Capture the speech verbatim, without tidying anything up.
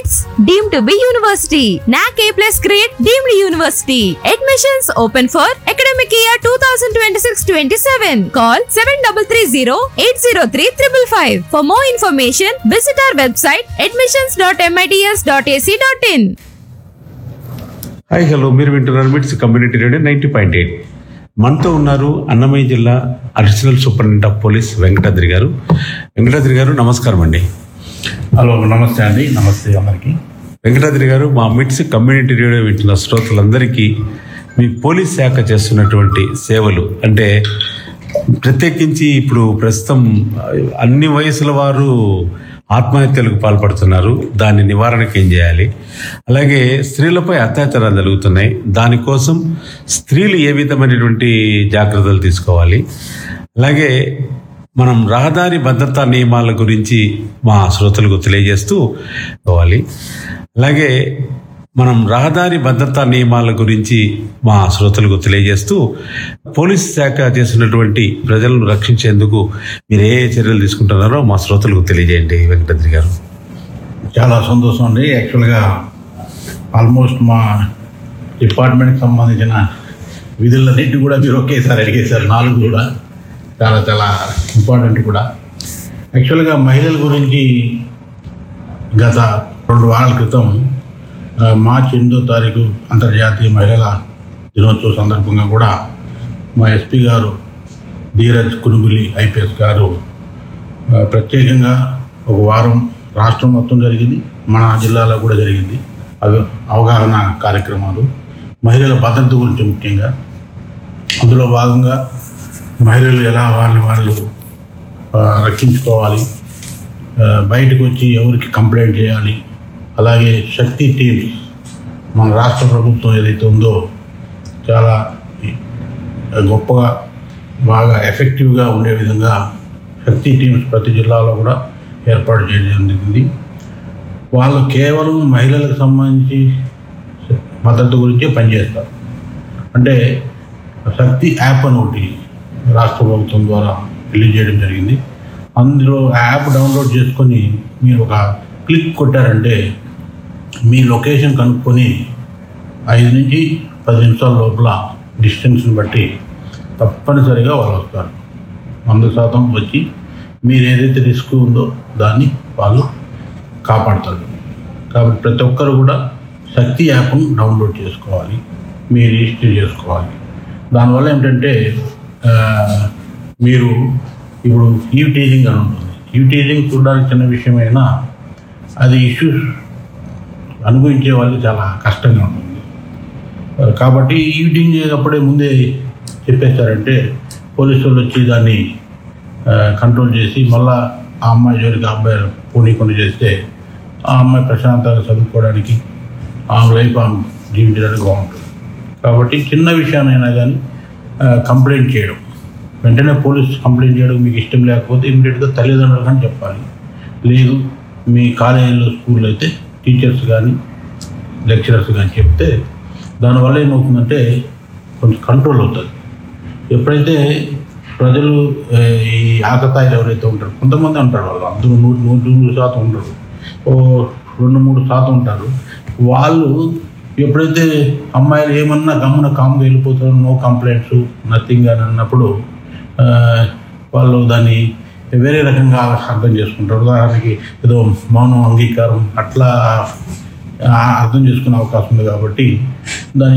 MITS deemed to be university. N A C A plus grade deemed university. Admissions open for academic year twenty twenty-six twenty-seven. Call seven three three zero eight zero three five five. For more information, visit our website admissions dot mits dot a c dot in. Hi hello మీరు వింటున్నారు మిట్స్ community radio ninety point eight. మనతో ఉన్నారు అన్నమయ్య జిల్లా additional superintendent of police Venkatadri గారు. వెంకటాద్రి గారు నమస్కారం అండి. హలో నమస్తే అండి. నమస్తే అందరికీ. వెంకటాద్రి గారు, మా మిట్స్ కమ్యూనిటీ రేడియో వింటున్న శ్రోతలందరికీ మీ పోలీస్ శాఖ చేస్తున్నటువంటి సేవలు అంటే ప్రత్యేకించి ఇప్పుడు ప్రస్తుతం అన్ని వయసుల వారు ఆత్మహత్యలకు పాల్పడుతున్నారు. దాని నివారణకు ఏం చేయాలి, అలాగే స్త్రీలపై అత్యాచారాలు జరుగుతున్నాయి, దానికోసం స్త్రీలు ఏ విధమైనటువంటి జాగ్రత్తలు తీసుకోవాలి, అలాగే మనం రహదారి భద్రతా నియమాల గురించి మా శ్రోతలకు తెలియజేస్తూ పోవాలి. అలాగే మనం రహదారి భద్రతా నియమాల గురించి మా శ్రోతలకు తెలియజేస్తూ పోలీస్ శాఖ చేసినటువంటి ప్రజలను రక్షించేందుకు మీరు ఏ చర్యలు తీసుకుంటున్నారో మా శ్రోతలకు తెలియజేయండి వెంకటాద్రి గారు. చాలా సంతోషం అండి. యాక్చువల్గా ఆల్మోస్ట్ మా డిపార్ట్మెంట్కి సంబంధించిన విధులన్నింటి కూడా మీరు ఒకేసారి అడిగేశారు. నాలుగు కూడా చాలా చాలా ఇంపార్టెంట్ కూడా. యాక్చువల్గా మహిళల గురించి గత రెండు వారాల క్రితం మార్చి ఎనిమిదో తారీఖు అంతర్జాతీయ మహిళల దినోత్సవ సందర్భంగా కూడా మా ఎస్పీ గారు ధీరజ్ కునుగులి ఐపీఎస్ గారు ప్రత్యేకంగా ఒక వారం రాష్ట్రం మొత్తం జరిగింది, మన జిల్లాలో కూడా జరిగింది అవి అవగాహన కార్యక్రమాలు మహిళల భద్రత గురించి ముఖ్యంగా. అందులో భాగంగా మహిళలు ఎలా వాళ్ళని వాళ్ళు రక్షించుకోవాలి, బయటకు వచ్చి ఎవరికి కంప్లైంట్ చేయాలి, అలాగే శక్తి టీమ్స్ మన రాష్ట్ర ప్రభుత్వం ఏదైతే ఉందో చాలా గొప్పగా బాగా ఎఫెక్టివ్గా ఉండే విధంగా శక్తి టీమ్స్ ప్రతి జిల్లాలో కూడా ఏర్పాటు చేయడం జరిగింది. వాళ్ళు కేవలం మహిళలకు సంబంధించి భద్రత గురించే పనిచేస్తారు. అంటే శక్తి యాప్ అని ఒకటి రాష్ట్ర ప్రభుత్వం ద్వారా రిలీజ్ చేయడం జరిగింది. అందులో యాప్ డౌన్లోడ్ చేసుకొని మీరు ఒక క్లిక్ కొట్టారంటే మీ లొకేషన్ కనుక్కొని ఐదు నుంచి పది నిమిషాల లోపల డిస్టెన్స్ని బట్టి తప్పనిసరిగా వాళ్ళు వస్తారు. వంద శాతం వచ్చి మీరు ఏదైతే రిస్క్ ఉందో దాన్ని వాళ్ళు కాపాడతారు. కాబట్టి ప్రతి ఒక్కరు కూడా శక్తి యాప్ను డౌన్లోడ్ చేసుకోవాలి, మీరు రిజిస్టర్ చేసుకోవాలి. దానివల్ల ఏంటంటే మీరు ఇప్పుడు ఈవ్ టీజింగ్ అని ఉంటుంది. ఈవ్ టీజింగ్ చూడడానికి చిన్న విషయమైనా అది ఇష్యూస్ అనుభవించే వాళ్ళు చాలా కష్టంగా ఉంటుంది. కాబట్టి ఈవిటింగ్ అప్పుడే ముందే చెప్పేస్తారంటే పోలీసు వాళ్ళు వచ్చి దాన్ని కంట్రోల్ చేసి మళ్ళా ఆ అమ్మాయి జోలికి ఆ అబ్బాయి పోనీకుండా చేస్తే ఆ అమ్మాయి ప్రశాంతంగా చదువుకోవడానికి ఆమె లైఫ్ ఆమె జీవించడానికి బాగుంటుంది. కాబట్టి చిన్న విషయానైనా కానీ కంప్లైంట్ చేయడం, వెంటనే పోలీస్ కంప్లైంట్ చేయడం మీకు ఇష్టం లేకపోతే ఇమీడియట్గా తల్లిదండ్రులు కానీ చెప్పాలి. లేదు మీ కాలేజీలో స్కూల్లో అయితే టీచర్స్ కానీ లెక్చరర్స్ కానీ చెప్తే దానివల్ల ఏమవుతుందంటే కొంచెం కంట్రోల్ అవుతుంది. ఎప్పుడైతే ప్రజలు ఈ ఆకతాయిలు ఎవరైతే ఉంటారో కొంతమంది ఉంటారు, వాళ్ళు అందరూ నూరు నూరు నూరు శాతం ఉంటారు, ఓ రెండు మూడు శాతం ఉంటారు. వాళ్ళు ఎప్పుడైతే అమ్మాయిలు ఏమన్నా గమ్మున కామ్గా వెళ్ళిపోతారో నో కంప్లైంట్స్ నథింగ్ అని అన్నప్పుడు వాళ్ళు దాన్ని వేరే రకంగా అర్థం చేసుకుంటారు. ఉదాహరణకి ఏదో మౌనం అంగీకారం అట్లా అర్థం చేసుకునే అవకాశం ఉంది. కాబట్టి దాని